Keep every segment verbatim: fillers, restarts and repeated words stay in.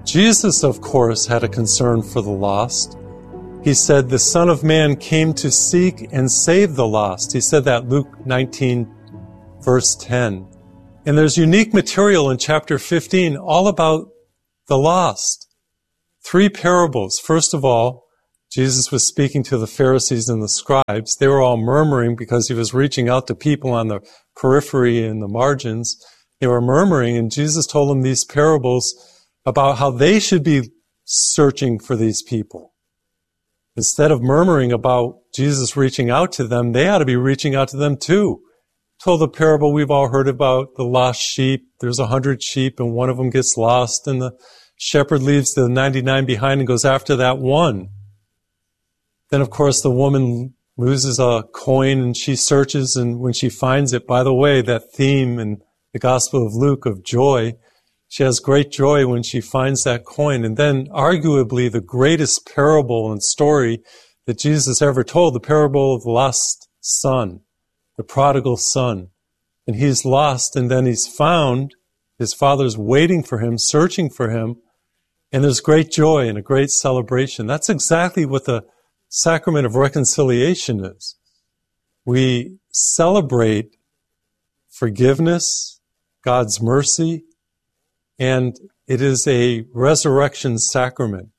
Jesus, of course, had a concern for the lost. He said, the Son of Man came to seek and save the lost. He said that Luke nineteen, verse ten. And there's unique material in chapter fifteen all about the lost. Three parables. First of all, Jesus was speaking to the Pharisees and the scribes. They were all murmuring because he was reaching out to people on the periphery and the margins. They were murmuring, and Jesus told them these parables about how they should be searching for these people. Instead of murmuring about Jesus reaching out to them, they ought to be reaching out to them too. Told the parable we've all heard about, the lost sheep. There's a hundred sheep and one of them gets lost, and the shepherd leaves the ninety-nine behind and goes after that one. Then, of course, the woman loses a coin and she searches, and when she finds it, by the way, that theme in the Gospel of Luke of joy, she has great joy when she finds that coin. And then, arguably, the greatest parable and story that Jesus ever told, the parable of the lost son, the prodigal son. And he's lost, and then he's found. His father's waiting for him, searching for him, and there's great joy and a great celebration. That's exactly what the sacrament of reconciliation is. We celebrate forgiveness, God's mercy, and it is a resurrection sacrament.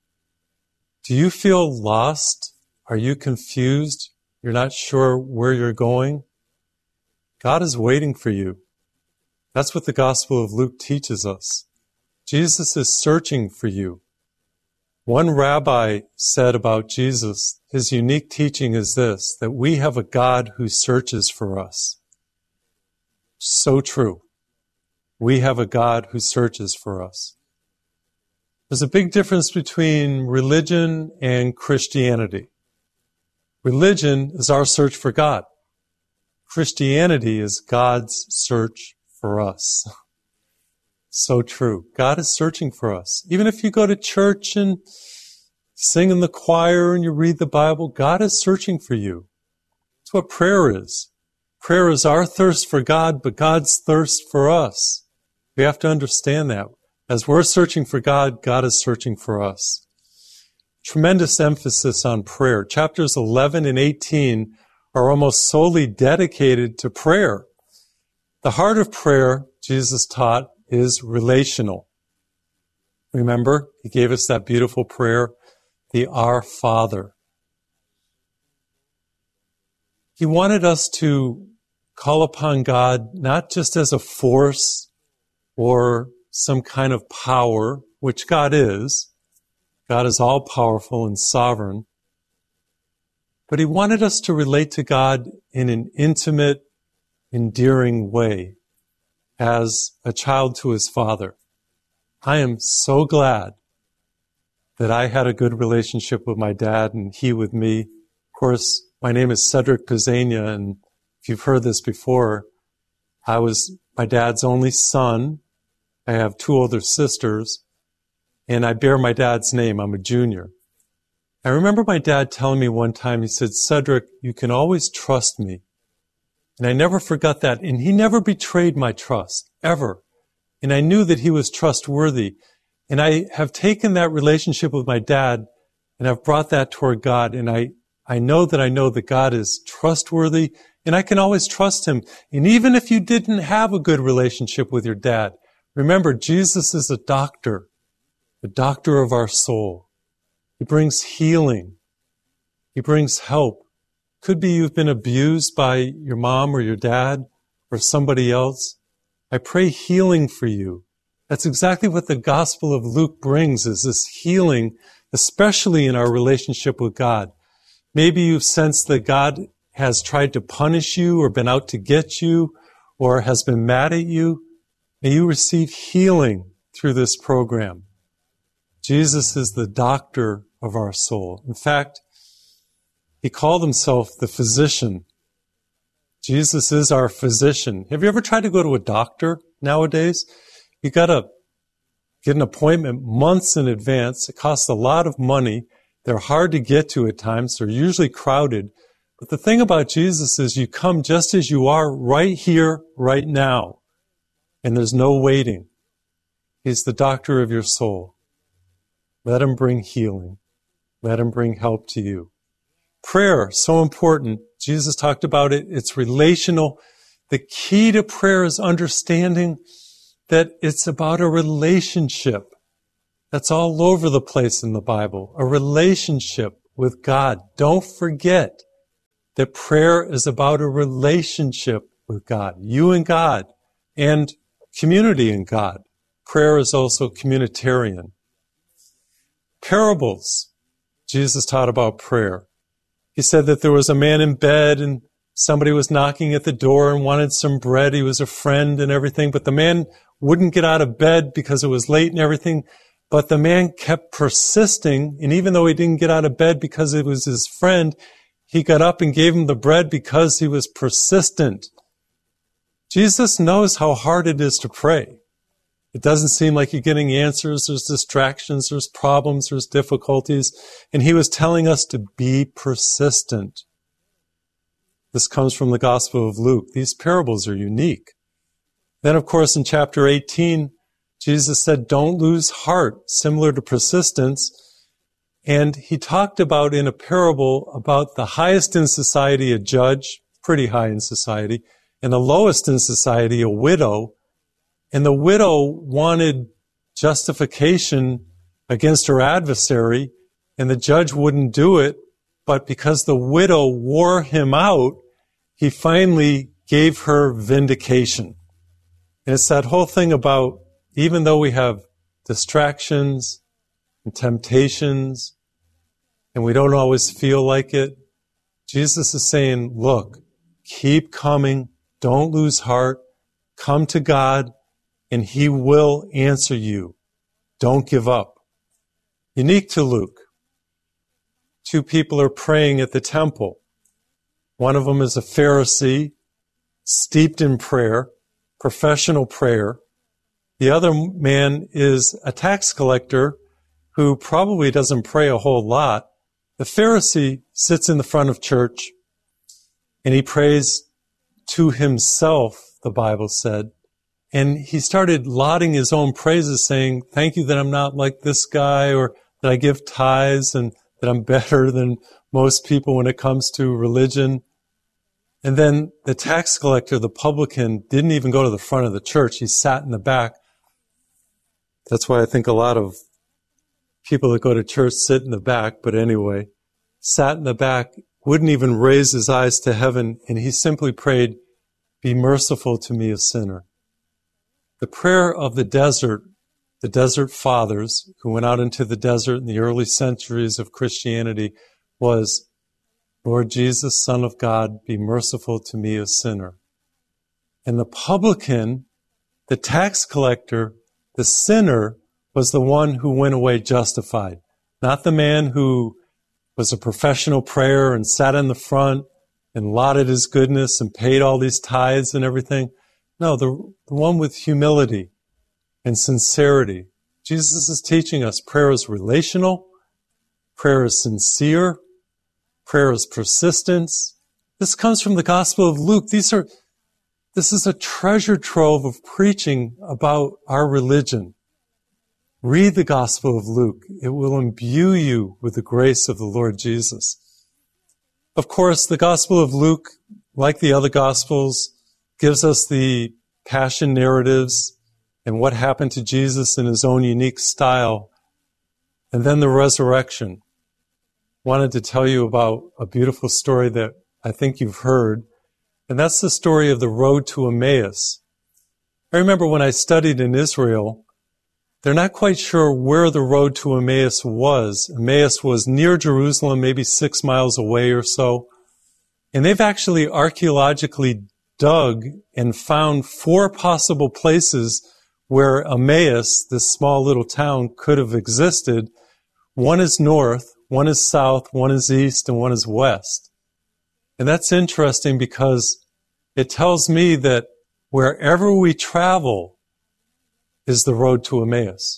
Do you feel lost? Are you confused? You're not sure where you're going? God is waiting for you. That's what the Gospel of Luke teaches us. Jesus is searching for you. One rabbi said about Jesus, his unique teaching is this, that we have a God who searches for us. So true. We have a God who searches for us. There's a big difference between religion and Christianity. Religion is our search for God. Christianity is God's search for us. So true. God is searching for us. Even if you go to church and sing in the choir and you read the Bible, God is searching for you. That's what prayer is. Prayer is our thirst for God, but God's thirst for us. We have to understand that. As we're searching for God, God is searching for us. Tremendous emphasis on prayer. Chapters eleven and eighteen are almost solely dedicated to prayer. The heart of prayer, Jesus taught, is relational. Remember, he gave us that beautiful prayer, the Our Father. He wanted us to call upon God not just as a force or some kind of power, which God is. God is all-powerful and sovereign. But he wanted us to relate to God in an intimate, endearing way, as a child to his father. I am so glad that I had a good relationship with my dad and he with me. Of course, my name is Cedric Pizzania, and if you've heard this before, I was my dad's only son. I have two older sisters, and I bear my dad's name. I'm a junior. I remember my dad telling me one time, he said, Cedric, you can always trust me. And I never forgot that. And he never betrayed my trust, ever. And I knew that he was trustworthy. And I have taken that relationship with my dad and I've brought that toward God. And I, I know that I know that God is trustworthy and I can always trust him. And even if you didn't have a good relationship with your dad, remember, Jesus is a doctor, the doctor of our soul. He brings healing. He brings help. Could be you've been abused by your mom or your dad or somebody else. I pray healing for you. That's exactly what the Gospel of Luke brings, is this healing, especially in our relationship with God. Maybe you've sensed that God has tried to punish you or been out to get you or has been mad at you. May you receive healing through this program. Jesus is the doctor of our soul. In fact, he called himself the physician. Jesus is our physician. Have you ever tried to go to a doctor nowadays? You got to get an appointment months in advance. It costs a lot of money. They're hard to get to at times. They're usually crowded. But the thing about Jesus is you come just as you are right here, right now. And there's no waiting. He's the doctor of your soul. Let him bring healing. Let him bring help to you. Prayer, so important. Jesus talked about it. It's relational. The key to prayer is understanding that it's about a relationship. That's all over the place in the Bible. A relationship with God. Don't forget that prayer is about a relationship with God. You and God. And community in God. Prayer is also communitarian. Parables. Jesus taught about prayer. He said that there was a man in bed and somebody was knocking at the door and wanted some bread. He was a friend and everything, but the man wouldn't get out of bed because it was late and everything. But the man kept persisting, and even though he didn't get out of bed because it was his friend, he got up and gave him the bread because he was persistent. Jesus knows how hard it is to pray. It doesn't seem like you're getting answers. There's distractions, there's problems, there's difficulties. And he was telling us to be persistent. This comes from the Gospel of Luke. These parables are unique. Then, of course, in chapter eighteen, Jesus said, don't lose heart, similar to persistence. And he talked about in a parable about the highest in society, a judge, pretty high in society, and the lowest in society, a widow. And the widow wanted justification against her adversary, and the judge wouldn't do it. But because the widow wore him out, he finally gave her vindication. And it's that whole thing about, even though we have distractions and temptations, and we don't always feel like it, Jesus is saying, look, keep coming, don't lose heart, come to God, and he will answer you. Don't give up. Unique to Luke. Two people are praying at the temple. One of them is a Pharisee, steeped in prayer, professional prayer. The other man is a tax collector who probably doesn't pray a whole lot. The Pharisee sits in the front of church and he prays to himself, the Bible said. And he started lauding his own praises, saying, thank you that I'm not like this guy, or that I give tithes, and that I'm better than most people when it comes to religion. And then the tax collector, the publican, didn't even go to the front of the church. He sat in the back. That's why I think a lot of people that go to church sit in the back, but anyway, sat in the back, wouldn't even raise his eyes to heaven, and he simply prayed, be merciful to me, a sinner. The prayer of the desert, the desert fathers who went out into the desert in the early centuries of Christianity, was, Lord Jesus, Son of God, be merciful to me, a sinner. And the publican, the tax collector, the sinner, was the one who went away justified. Not the man who was a professional prayer and sat in the front and lauded his goodness and paid all these tithes and everything. No, the, the one with humility and sincerity. Jesus is teaching us prayer is relational, prayer is sincere, prayer is persistence. This comes from the Gospel of Luke. These are, this is a treasure trove of preaching about our religion. Read the Gospel of Luke. It will imbue you with the grace of the Lord Jesus. Of course, the Gospel of Luke, like the other Gospels, gives us the passion narratives and what happened to Jesus in his own unique style, and then the resurrection. Wanted to tell you about a beautiful story that I think you've heard, and that's the story of the road to Emmaus. I remember when I studied in Israel, they're not quite sure where the road to Emmaus was. Emmaus was near Jerusalem, maybe six miles away or so, and they've actually archaeologically dug and found four possible places where Emmaus, this small little town, could have existed. One is north, one is south, one is east, and one is west. And that's interesting because it tells me that wherever we travel is the road to Emmaus.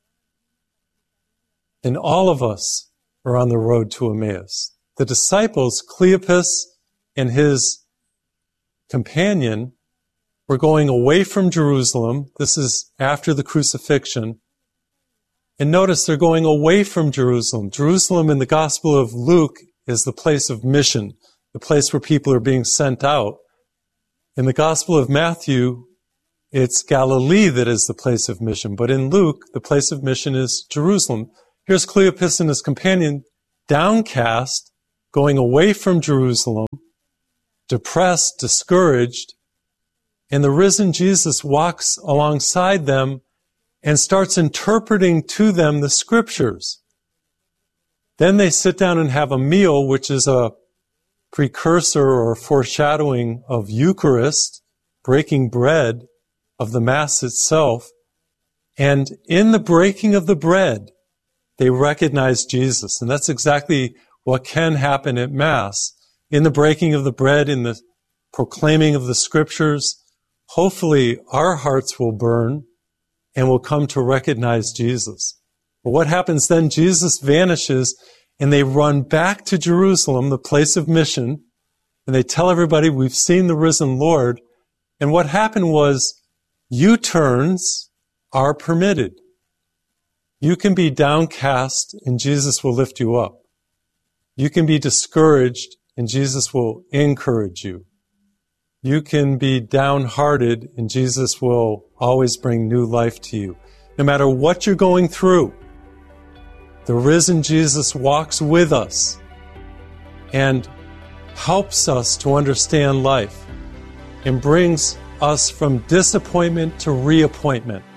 And all of us are on the road to Emmaus. The disciples, Cleopas and his companion, were going away from Jerusalem. This is after the crucifixion. And notice they're going away from Jerusalem. Jerusalem in the Gospel of Luke is the place of mission, the place where people are being sent out. In the Gospel of Matthew, it's Galilee that is the place of mission. But in Luke, the place of mission is Jerusalem. Here's Cleopas and his companion, downcast, going away from Jerusalem, depressed, discouraged. And the risen Jesus walks alongside them and starts interpreting to them the scriptures. Then they sit down and have a meal, which is a precursor or foreshadowing of Eucharist, breaking bread of the Mass itself. And in the breaking of the bread, they recognize Jesus. And that's exactly what can happen at Mass. In the breaking of the bread, in the proclaiming of the scriptures, hopefully our hearts will burn and will come to recognize Jesus. But what happens then? Jesus vanishes and they run back to Jerusalem, the place of mission, and they tell everybody, we've seen the risen Lord. And what happened was U-turns are permitted. You can be downcast and Jesus will lift you up. You can be discouraged and Jesus will encourage you. You can be downhearted and Jesus will always bring new life to you. No matter what you're going through, the risen Jesus walks with us and helps us to understand life and brings us from disappointment to reappointment.